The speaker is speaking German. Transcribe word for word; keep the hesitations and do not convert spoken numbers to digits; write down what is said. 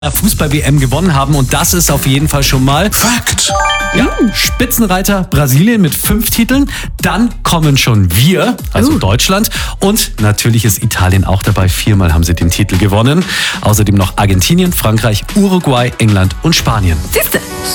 Fußball-W M gewonnen haben und das ist auf jeden Fall schon mal Fakt. Ja, Spitzenreiter Brasilien mit fünf Titeln. Dann kommen schon wir, also Uh. Deutschland. Und natürlich ist Italien auch dabei. Viermal haben sie den Titel gewonnen. Außerdem noch Argentinien, Frankreich, Uruguay, England und Spanien. Siehste.